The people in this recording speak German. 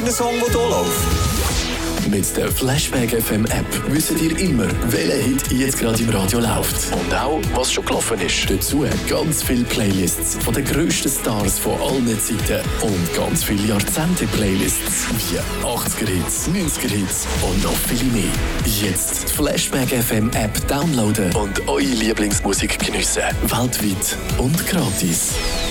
irgendein Song, der hier läuft? Mit der Flashback FM App wisst ihr immer, welcher Hit jetzt gerade im Radio läuft. Und auch, was schon gelaufen ist. Dazu ganz viele Playlists von den grössten Stars von allen Zeiten. Und ganz viele Jahrzehnte-Playlists wie 80er Hits, 90er Hits und noch viele mehr. Jetzt die Flashback FM App downloaden und eure Lieblingsmusik geniessen. Weltweit und gratis.